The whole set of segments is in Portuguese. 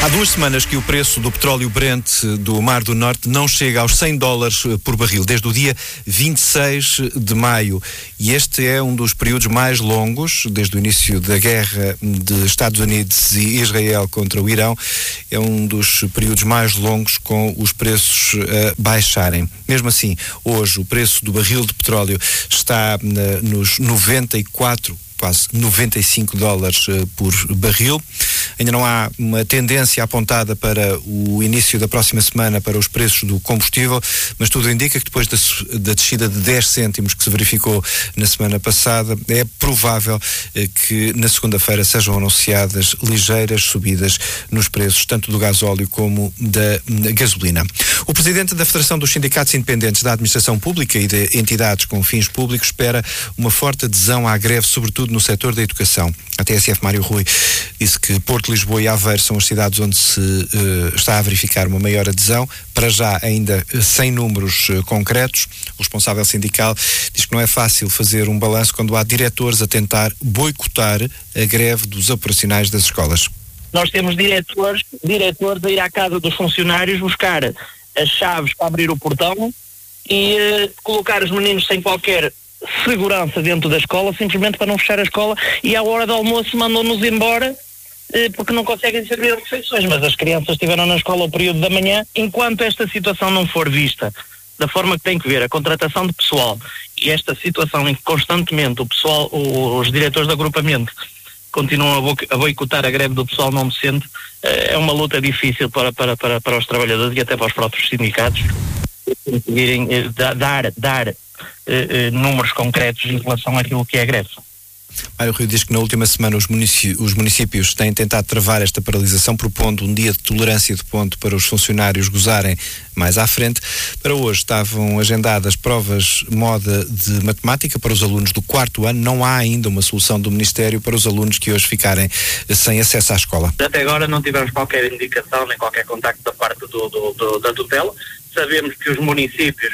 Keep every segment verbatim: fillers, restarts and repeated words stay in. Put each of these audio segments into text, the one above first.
Há duas semanas que o preço do petróleo Brent do Mar do Norte não chega aos cem dólares por barril, desde o dia vinte e seis de maio. E este é um dos períodos mais longos, desde o início da guerra de Estados Unidos e Israel contra o Irão. É um dos períodos mais longos com os preços a baixarem. Mesmo assim, hoje o preço do barril de petróleo está na, nos noventa e quatro, quase noventa e cinco dólares uh, por barril. Ainda não há uma tendência apontada para o início da próxima semana para os preços do combustível, mas tudo indica que depois da, da descida de dez cêntimos que se verificou na semana passada, é provável uh, que na segunda-feira sejam anunciadas ligeiras subidas nos preços, tanto do gasóleo como da, da gasolina. O presidente da Federação dos Sindicatos Independentes da Administração Pública e de entidades com fins públicos espera uma forte adesão à greve, sobretudo no setor da educação. A T S F Mário Rui disse que Porto, Lisboa e Aveiro são as cidades onde se uh, está a verificar uma maior adesão, para já ainda uh, sem números uh, concretos. O responsável sindical diz que não é fácil fazer um balanço quando há diretores a tentar boicotar a greve dos operacionais das escolas. Nós temos diretores, diretores a ir à casa dos funcionários buscar as chaves para abrir o portão e uh, colocar os meninos sem qualquer segurança dentro da escola, simplesmente para não fechar a escola, e à hora do almoço mandam-nos embora eh, porque não conseguem servir as refeições, mas as crianças estiveram na escola ao período da manhã. Enquanto esta situação não for vista da forma que tem que ver, a contratação de pessoal e esta situação em que constantemente o pessoal, o, os diretores de agrupamento continuam a, bo- a boicotar a greve do pessoal não docente, eh, é uma luta difícil para, para, para, para os trabalhadores e até para os próprios sindicatos conseguirem eh, dar, dar Uh, uh, números concretos em relação àquilo que é a greve. Mário Rui diz que na última semana os, munici- os municípios têm tentado travar esta paralisação, propondo um dia de tolerância de ponto para os funcionários gozarem mais à frente. Para hoje estavam agendadas provas moda de matemática para os alunos do quarto ano. Não há ainda uma solução do Ministério para os alunos que hoje ficarem sem acesso à escola. Até agora não tivemos qualquer indicação nem qualquer contacto da parte do, do, do, da tutela. Sabemos que os municípios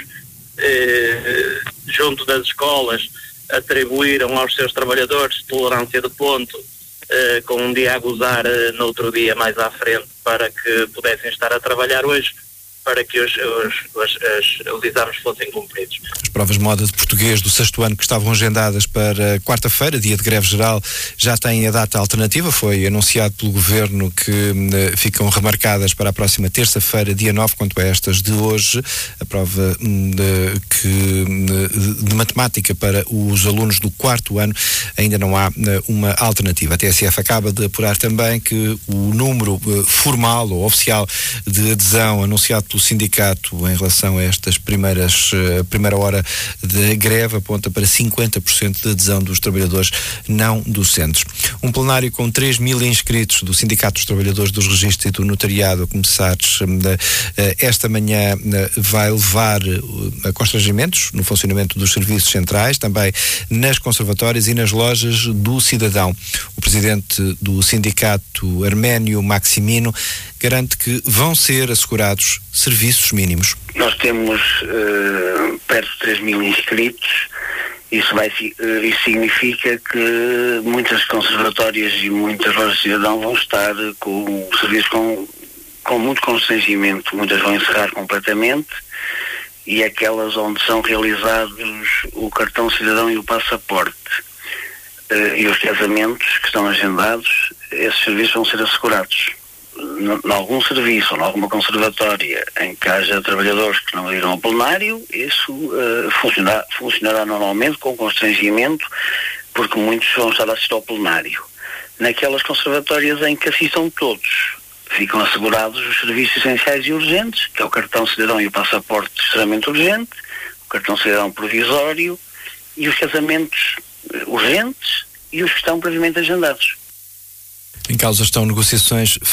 Eh, junto das escolas atribuíram aos seus trabalhadores tolerância de ponto eh, com um dia a gozar eh, no outro dia mais à frente para que pudessem estar a trabalhar hoje, para que os, os, os, os, os exames fossem cumpridos. As provas de moda de português do sexto ano que estavam agendadas para quarta-feira, dia de greve geral, já têm a data alternativa. Foi anunciado pelo Governo que uh, ficam remarcadas para a próxima terça-feira, dia nove, quanto a estas de hoje. A prova um, de, que, de, de matemática para os alunos do quarto ano ainda não há uh, uma alternativa. A T S F acaba de apurar também que o número uh, formal ou oficial de adesão anunciado pelo sindicato em relação a estas primeiras uh, primeira hora de greve aponta para cinquenta por cento de adesão dos trabalhadores não docentes. Um plenário com três mil inscritos do Sindicato dos Trabalhadores dos Registros e do Notariado a começar uh, uh, esta manhã uh, vai levar uh, a constrangimentos no funcionamento dos serviços centrais, também nas conservatórias e nas lojas do cidadão. O presidente do sindicato, Arménio Maximino, garante que vão ser assegurados serviços mínimos. Nós temos uh, perto de três mil inscritos. Isso, vai, uh, isso significa que muitas conservatórias e muitas lojas de cidadão vão estar com serviços com, com muito constrangimento. Muitas vão encerrar completamente, e aquelas onde são realizados o cartão cidadão e o passaporte uh, e os casamentos que estão agendados, esses serviços vão ser assegurados. Em algum serviço ou em alguma conservatória em que haja trabalhadores que não irão ao plenário, isso uh, funcionará, funcionará normalmente com constrangimento, porque muitos vão estar a assistir ao plenário. Naquelas conservatórias em que assistam todos, ficam assegurados os serviços essenciais e urgentes, que é o cartão cidadão e o passaporte extremamente urgente, o cartão cidadão provisório e os casamentos urgentes e os que estão previamente agendados. Em causa estão negociações